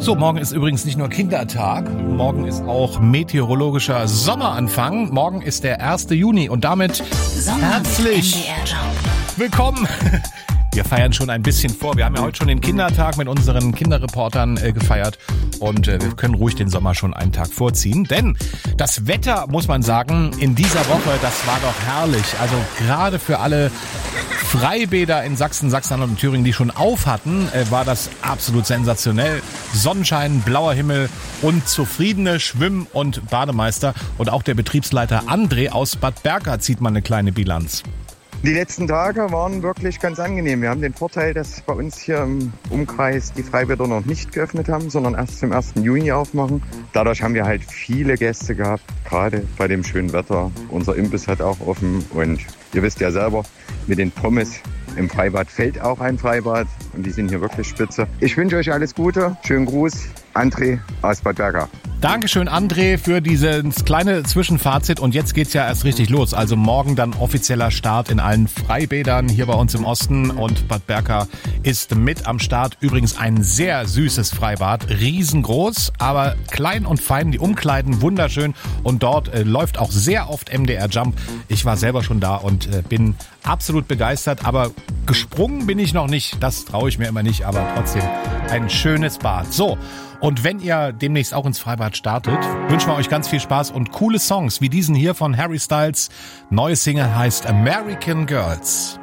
So, morgen ist übrigens nicht nur Kindertag, morgen ist auch meteorologischer Sommeranfang. Morgen ist der 1. Juni und damit herzlich willkommen. Wir feiern schon ein bisschen vor. Wir haben ja heute schon den Kindertag mit unseren Kinderreportern gefeiert und wir können ruhig den Sommer schon einen Tag vorziehen. Denn das Wetter, muss man sagen, in dieser Woche, das war doch herrlich. Also gerade für alle Freibäder in Sachsen, Sachsen-Anhalt und Thüringen, die schon auf hatten, war das absolut sensationell. Sonnenschein, blauer Himmel und zufriedene Schwimm- und Bademeister. Und auch der Betriebsleiter André aus Bad Berka zieht mal eine kleine Bilanz. Die letzten Tage waren wirklich ganz angenehm. Wir haben den Vorteil, dass bei uns hier im Umkreis die Freibäder noch nicht geöffnet haben, sondern erst zum 1. Juni aufmachen. Dadurch haben wir halt viele Gäste gehabt, gerade bei dem schönen Wetter. Unser Imbiss hat auch offen und ihr wisst ja selber, mit den Pommes im Freibad fällt auch ein Freibad und die sind hier wirklich spitze. Ich wünsche euch alles Gute. Schönen Gruß, André aus Bad Berka. Dankeschön, André, für dieses kleine Zwischenfazit. Und jetzt geht's ja erst richtig los. Also morgen dann offizieller Start in allen Freibädern hier bei uns im Osten. Und Bad Berka ist mit am Start. Übrigens ein sehr süßes Freibad. Riesengroß, aber klein und fein. Die Umkleiden wunderschön. Und dort läuft auch sehr oft MDR Jump. Ich war selber schon da und bin absolut begeistert. Aber gesprungen bin ich noch nicht. Das traue ich mir immer nicht. Aber trotzdem ein schönes Bad. So. Und wenn ihr demnächst auch ins Freibad startet, wünschen wir euch ganz viel Spaß und coole Songs wie diesen hier von Harry Styles. Neue Single heißt American Girls.